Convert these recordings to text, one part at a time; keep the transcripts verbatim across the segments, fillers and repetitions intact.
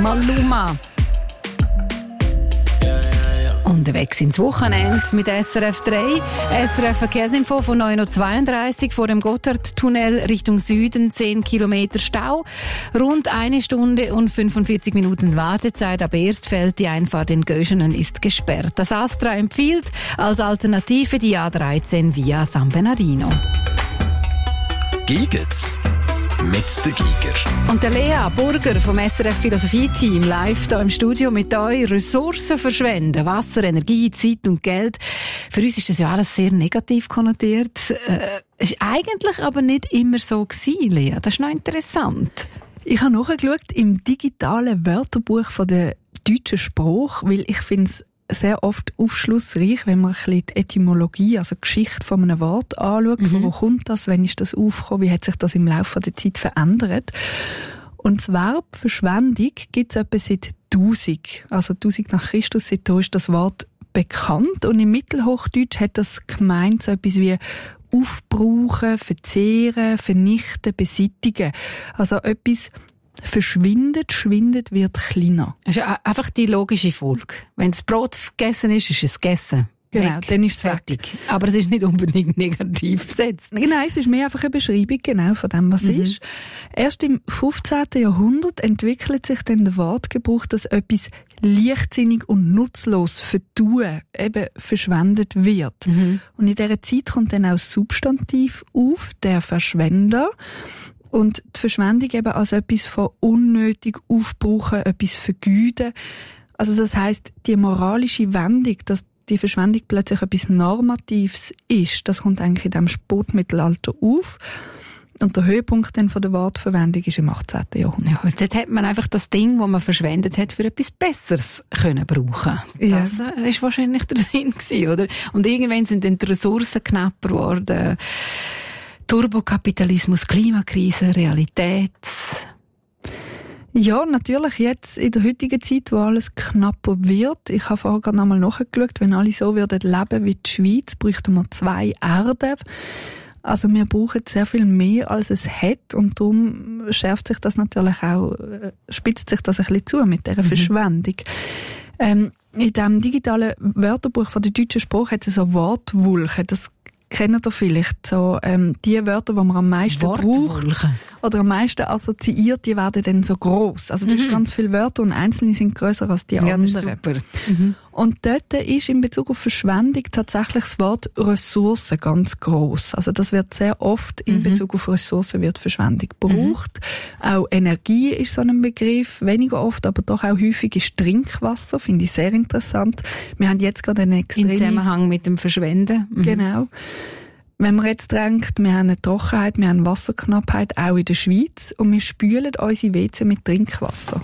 Maluma. Unterwegs ins Wochenende mit S R F drei. S R F Verkehrsinfo von neun Uhr zweiunddreißig vor dem Gotthardtunnel Richtung Süden. zehn Kilometer Stau. Rund eine Stunde und fünfundvierzig Minuten Wartezeit. Ab Erstfeld die Einfahrt in Göschenen ist gesperrt. Das Astra empfiehlt als Alternative die A dreizehn via San Bernardino. Giget's mit der Giger. Und der Lea Burger vom S R F Philosophie-Team live hier im Studio mit euch. Ressourcen verschwenden, Wasser, Energie, Zeit und Geld. Für uns ist das ja alles sehr negativ konnotiert. Äh, ist eigentlich aber nicht immer so gewesen, Lea. Das ist noch interessant. Ich habe nachgeschaut im digitalen Wörterbuch von der deutschen Sprache, weil ich finde es sehr oft aufschlussreich, wenn man ein bisschen die Etymologie, also die Geschichte von einem Wort anschaut. Mhm. Von wo kommt das? Wann ist das aufgekommen? Wie hat sich das im Laufe der Zeit verändert? Und das Verb Verschwendung gibt es etwa seit tausend. Also tausend nach Christus, seitdem ist das Wort bekannt. Und im Mittelhochdeutsch hat das gemeint so etwas wie aufbrauchen, verzehren, vernichten, beseitigen. Also etwas verschwindet, schwindet, wird kleiner. Das ist einfach die logische Folge. Wenn das Brot gegessen ist, ist es gegessen. Genau, weg, dann ist es fertig. Weg. Aber es ist nicht unbedingt negativ besetzt. Nein, es ist mehr einfach eine Beschreibung genau von dem, was mhm. ist. Erst im fünfzehnten Jahrhundert entwickelt sich dann der Wortgebrauch, dass etwas leichtsinnig und nutzlos vertun, eben verschwendet wird. Mhm. Und in dieser Zeit kommt dann auch das Substantiv auf, der Verschwender. Und die Verschwendung eben als etwas von unnötig aufbrauchen, etwas vergeuden. Also das heisst, die moralische Wendung, dass die Verschwendung plötzlich etwas Normatives ist, das kommt eigentlich in dem Spätmittelalter auf. Und der Höhepunkt dann von der Wortverwendung ist im achtzehnten Jahrhundert. Ja, dort hat man einfach das Ding, das man verschwendet hat, für etwas Besseres können brauchen. Ja. Das war äh, wahrscheinlich der Sinn gewesen, oder? Und irgendwann sind dann die Ressourcen knapper geworden. Turbokapitalismus, Klimakrise, Realität. Ja, natürlich jetzt in der heutigen Zeit, wo alles knapper wird. Ich habe vorher gerade nochmal nachgeschaut, wenn alle so würden leben wie die Schweiz, bräuchten wir zwei Erden. Also wir brauchen sehr viel mehr, als es hat, und darum schärft sich das natürlich auch, spitzt sich das ein bisschen zu mit dieser mhm. Verschwendung. Ähm, in dem digitalen Wörterbuch von der deutschen Sprache hat es so Wortwulchen. Das kennt ihr vielleicht, so ähm, die Wörter, die man am meisten braucht oder am meisten assoziiert, die werden dann so gross. Also du hast mhm. ganz viele Wörter und einzelne sind grösser als die ja, anderen. Das ist super. Mhm. Und dort ist in Bezug auf Verschwendung tatsächlich das Wort Ressourcen ganz gross. Also das wird sehr oft in mhm. Bezug auf Ressourcen wird Verschwendung gebraucht. Mhm. Auch Energie ist so ein Begriff, weniger oft, aber doch auch häufig ist Trinkwasser, finde ich sehr interessant. Wir haben jetzt gerade eine extreme... Im Zusammenhang mit dem Verschwenden. Mhm. Genau. Wenn man jetzt denkt, wir haben eine Trockenheit, wir haben Wasserknappheit, auch in der Schweiz, und wir spülen unsere W C mit Trinkwasser.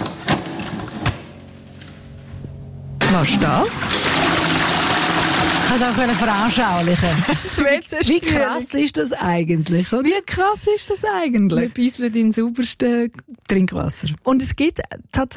Was ist das? Ich kann es auch veranschaulichen. Wie krass ist das eigentlich? Oder? Wie krass ist das eigentlich? Wir bisseln in sauberstes Trinkwasser. Und es gibt tatsächlich